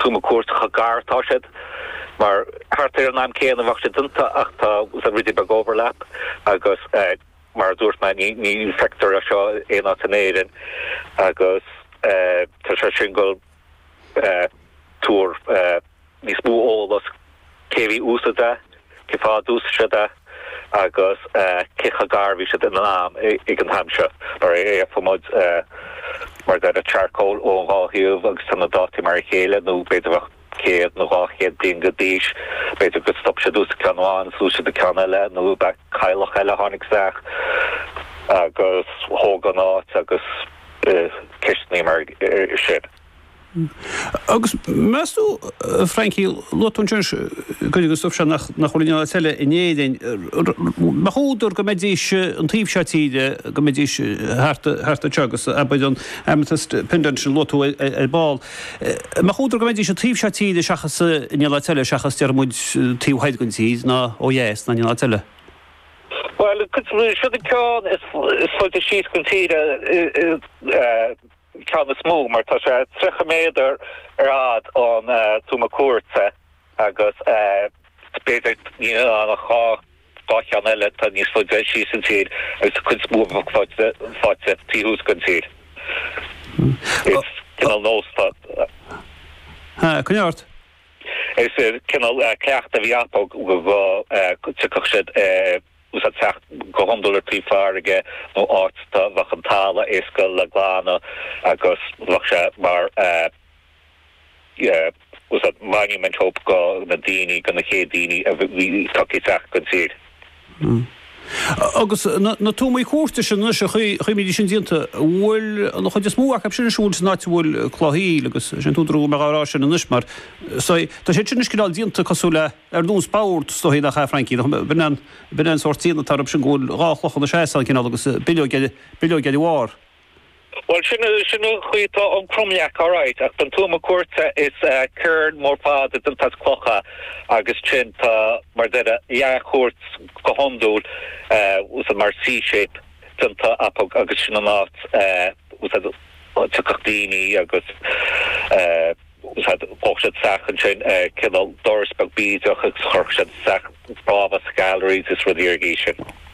túma cuat chagar táisiid mar hartar an am céan a bhachtidanta ach tá a ridí bag overlap agus mar dúirt me ní factor a seo éana tanéirin agus tá sé single túr ní smú ólas céhí úsada cefá dúsada agus cecha garhí se in am ag an hamse mar fomod mar a charcoal ó gáhiúh agus san dátí mar chéile nó beidir céad nó gáchéad dín go díis beidir go stop se dús canháin súse de canile nó be chailech eile hánig seach agus hógan áit agus ceistní mar sin. Agus meú Frankie Lotún gonig stop se nach choline selle inéidir maúidir go médíis an tíobsetíide go médíis harta tegus a beidir an pendant lotú ball. Maúidir go médíis an tíobsetíide seachas inile teile seachas dearmúid tíomhhaid gon tíd ná óhéas na inile teile. Well, should the con is for the sheet consider can smó mar tá sé trecha méidir ad an túma cuatsa agus beidir an chá an eile tá níos fud sí san tíad agus chun smó fáte tíhús gan tíad. Cinnal nósta. Cynneart? Is cinnal ceacht a bhí apog go tucach siad ús a teach go $100 príomhharige nó áitsta bhach an tála éascail le glána agus bhach sé mar ús a monument hope go na daoine go na chéad daoine a bhí tucí teach gon tíad. Agus na túmaí cuairte sin nu chuimí sin dínta bhfuil an chuid smúach ab sin siúil san bhfuil chláthí agus sin túdrú marrá sin an mar tá sé sin cinál dínta cosúla ar dús báirt stoí nach Frankie bin sortína tar sin gúil ráchlochan na séán cin agus biliogead bhár. Well, sinna chuítá an crumleach áráid ach an túma cuairte is cern mór fád an tas clocha agus sin tá mar deire chóirt go hondúil ús a mar C-shape tanta apog agus sin an áit ús a tucachtíní agus ús a bóchsad sachan sin cinnal dorsbag bídeach agus chorchsad sach brava galleries is rud irrigation.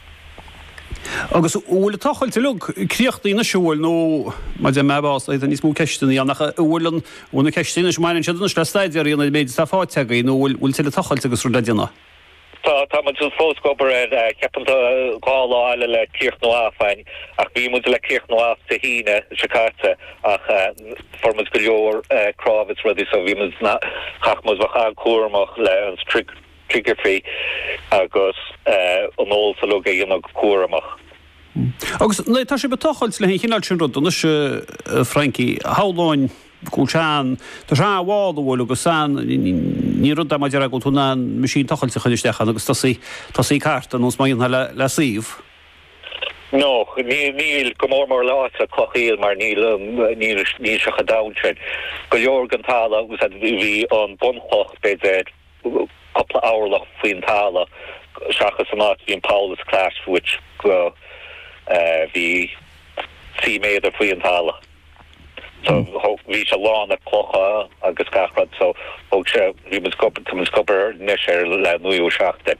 Agus bhfuil táchailte lug críochtaí na siúil nó má de mebás é níos mú ceistení nach bhfuil úna ceisttíine mainin se le staidir íonna méid tá fáteagaí nó bhfuil teile táchailte agus rúda déna. Tá man tún fóscobar ceapanta gála eile le cíocht nó áfáin ach bhí mu le cíocht nó áf sa híine sicáte ach formas go leor crábhas rudí so bhí chachmas bhacha cuaramach le an trigger free agus an ósa luga dhéanamh cuaramach. Agus tá sé betáchailt le chinál sin rud an Frankie háláin cúteán tá sé bháil bhfuil agus san ní rud a maidir a go túna misín táchailte chuisteachan agus tá sí carta nó maíon le síomh. No, níl go mór láit a clochíil mar níl se chadáintrin. Go leor an tála agus a bhí an bunchoch beidir couple hourlach faoin tála seachas an áit bhíon Paulus class which go bhí sí méidir faoin tála. So bhí se lán a clocha agus gachrad so bhóg se bhí man scobar níos le nuú seachtain.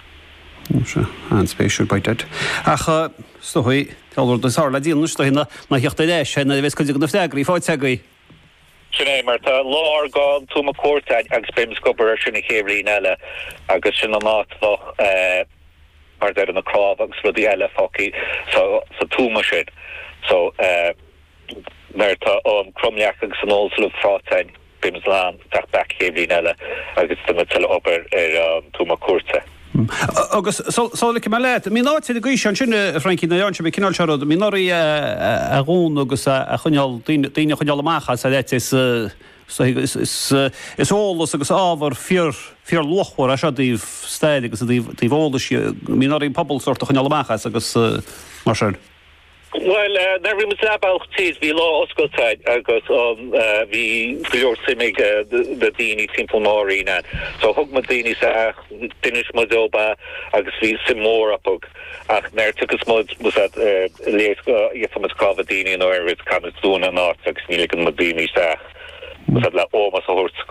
An spéisiú baited. Ach stohui teáir do sála díanú stohína na heachta leis na bheits chuide go fteagaí fáteagaí. Sinné mar tá lár gáin túma cuairteid agus béim scobar sinna chéirí eile agus sin an áitfach mar de an na cráb agus rudí eile foci so túma sin. So mar tá an crumleach agus an ósú frátein béim lán teach back chéirí eile agus duna til obair túma cuairte. Agus sála me leit, mí náid a gúis an sinne Frankie na Janse be cinál sead, mí nóí a gún agus a chuneal daine chuneal amachchas a leit is ólas agus ábhar fear lochhar a se díomh staid agus díomh ólas mí nóí pobl sort a chuneal amachchas agus mar sin. Well, there was about teas we law oscultide agus vi glor simig the dini simple norina so hug madini sa finish modoba agus vi simor apog ach ner took us mod was at lesko yefamas cavadini no areas kind of zone and art agus nilik madini sa was at la almost a horse